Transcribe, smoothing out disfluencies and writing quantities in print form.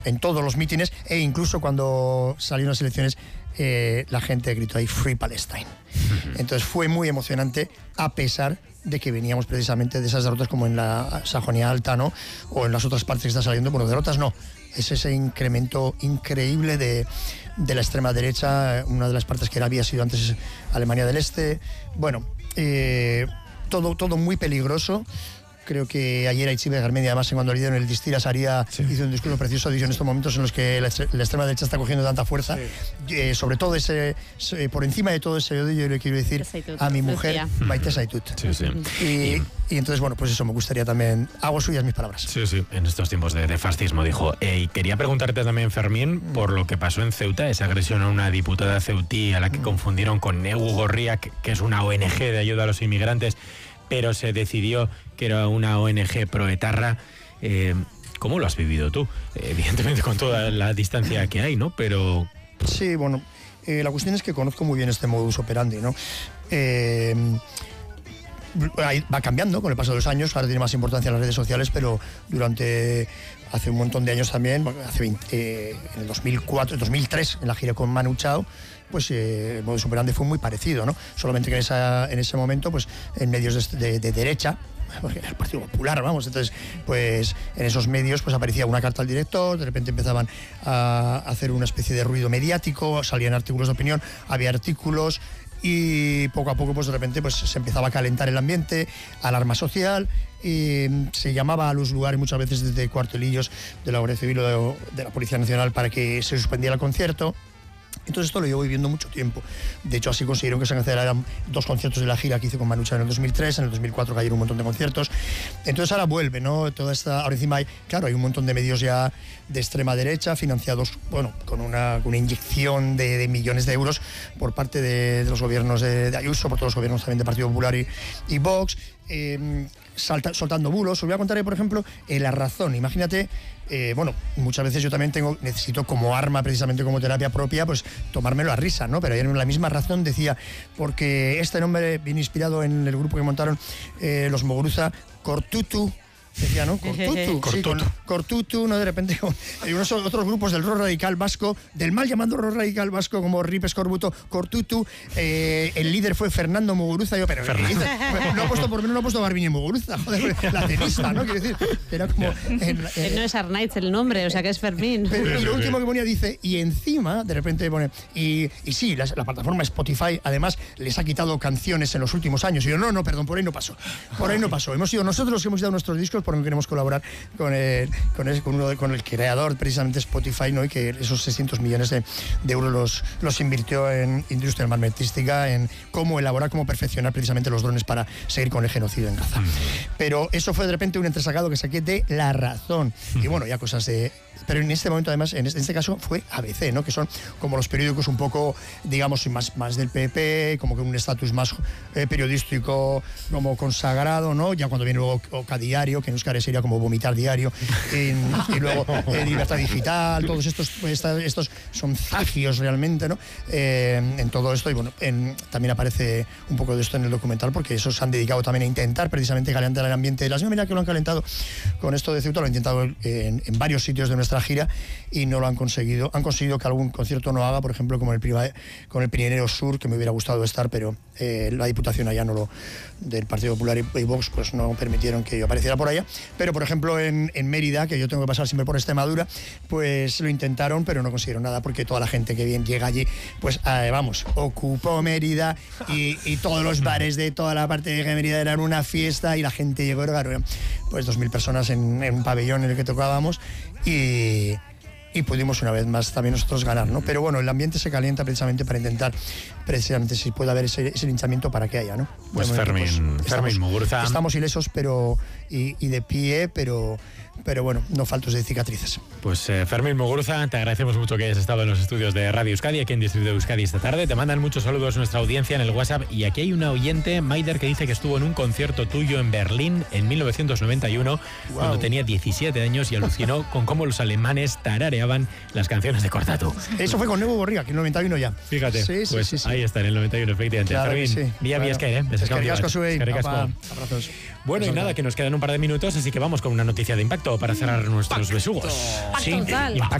en todos los mítines, e incluso cuando salieron las elecciones, la gente gritó ahí Free Palestine. Entonces fue muy emocionante, a pesar de que veníamos precisamente de esas derrotas como en la Sajonia Alta, ¿no? O en las otras partes que está saliendo. Bueno, derrotas no, es ese incremento increíble de la extrema derecha, una de las partes que había sido antes Alemania del Este. Bueno, todo muy peligroso. Creo que ayer Aichibe Garmendi, además, cuando le dieron el Distira Saria, hizo un discurso precioso. Dijo, en estos momentos en los que la extrema derecha está cogiendo tanta fuerza, sobre todo por encima de todo ese odio, yo le quiero decir a mi mujer, Maite Zaitut. Y entonces, bueno, pues eso, me gustaría también, hago suyas mis palabras. Sí, en estos tiempos de fascismo, dijo. Y quería preguntarte también, Fermín, por lo que pasó en Ceuta, esa agresión a una diputada ceutí a la que confundieron con Negu Gorriak, que es una ONG de ayuda a los inmigrantes, pero se decidió que era una ONG proetarra. ¿Cómo lo has vivido tú? Evidentemente con toda la distancia que hay, ¿no? Pero... Sí, bueno, la cuestión es que conozco muy bien este modus operandi, ¿no? Va cambiando con el paso de los años, ahora tiene más importancia las redes sociales, pero hace un montón de años también, en el 2004, 2003, en la gira con Manu Chao, pues el modus operandi fue muy parecido, ¿no? Solamente que en ese momento, pues en medios de derecha, porque era el Partido Popular, vamos, entonces, pues en esos medios pues aparecía una carta al director, de repente empezaban a hacer una especie de ruido mediático, salían artículos de opinión, había artículos, y poco a poco pues de repente pues se empezaba a calentar el ambiente, alarma social, y se llamaba a los lugares muchas veces desde cuartelillos de la Guardia Civil o de la Policía Nacional para que se suspendiera el concierto. Entonces esto lo llevo viviendo mucho tiempo. De hecho, así consiguieron que se cancelaran 2 conciertos de la gira que hice con Manu Chao en el 2003, en el 2004 cayeron un montón de conciertos. Entonces ahora vuelve, ¿no? Ahora encima hay un montón de medios ya de extrema derecha, financiados, bueno, con una inyección de millones de euros por parte de los gobiernos de Ayuso, por todos los gobiernos también del Partido Popular y Vox, soltando bulos. Os voy a contar, por ejemplo, La Razón. Imagínate, muchas veces yo también necesito como arma, precisamente como terapia propia, pues tomármelo a risa, ¿no? Pero ayer en La Misma Razón decía, porque este nombre viene inspirado en el grupo que montaron los Muguruza, Cortutu, decía, ¿no? Cortutu, ¿no? De repente, unos otros grupos del rock radical vasco, del mal llamado rock radical vasco, como Rip Escorbuto, Cortutu, el líder fue Fernando Muguruza, pero no ha puesto Garbiñe Muguruza, joder, la tenista, ¿no? Quiero decir, era como... no es Arnaiz el nombre, o sea que es Fermín. Y lo último que ponía dice, y encima, de repente pone, y sí, la plataforma Spotify, además, les ha quitado canciones en los últimos años. Y yo, no, perdón, por ahí no pasó. Hemos sido nosotros los que hemos dado nuestros discos, porque no queremos colaborar con el creador, precisamente Spotify, ¿no? Y que esos 600 millones de euros los invirtió en industria armamentística, en cómo elaborar, cómo perfeccionar precisamente los drones para seguir con el genocidio en Gaza. Pero eso fue de repente un entresacado que saqué de La Razón. Y bueno, ya cosas de... Pero en este momento, además, en este caso fue ABC, ¿no? Que son como los periódicos un poco, digamos, más del PP, como que un estatus más periodístico, como consagrado, ¿no? Ya cuando viene luego Oca Diario, que en Euskadi sería como Vomitar Diario, y luego Libertad Digital, todos estos son zafios realmente, ¿no? En todo esto, y bueno, también aparece un poco de esto en el documental, porque esos se han dedicado también a intentar precisamente calentar el ambiente. De la misma manera que lo han calentado con esto de Ceuta, lo han intentado en varios sitios de nuestra gira y no lo han conseguido. Han conseguido que algún concierto no haga, por ejemplo, como con el Pirineo Sur, que me hubiera gustado estar, pero la Diputación allá del Partido Popular y Vox, pues no permitieron que yo apareciera por allá. Pero, por ejemplo, en Mérida, que yo tengo que pasar siempre por Extremadura, pues lo intentaron, pero no consiguieron nada, porque toda la gente que llega allí, pues ocupó Mérida y todos los bares de toda la parte de Mérida eran una fiesta y la gente llegó, pues 2.000 personas en un pabellón en el que tocábamos y pudimos una vez más también nosotros ganar, ¿no? Pero bueno, el ambiente se calienta precisamente para intentar, si puede haber ese linchamiento para que haya, ¿no? Pues Fermín Muguruza. Estamos ilesos y de pie, pero bueno, no faltos de cicatrices. Pues Fermín Muguruza, te agradecemos mucho que hayas estado en los estudios de Radio Euskadi, aquí en Distrito de Euskadi esta tarde. Te mandan muchos saludos nuestra audiencia en el WhatsApp, y aquí hay una oyente, Maider, que dice que estuvo en un concierto tuyo en Berlín en 1991, cuando tenía 17 años, y alucinó con cómo los alemanes tarareaban las canciones de Cortatu. Eso fue con Negu Gorriak, en el 91 ya. Fíjate, sí. Ahí está, en el 91, efectivamente. Claro, Fermín, sí. Vía Esker, Eskerrik asko zuei. Abrazos. Bueno, y nada, que nos quedan un par de minutos, así que vamos con una noticia de impacto para cerrar nuestros besugos. Sí, Impacto.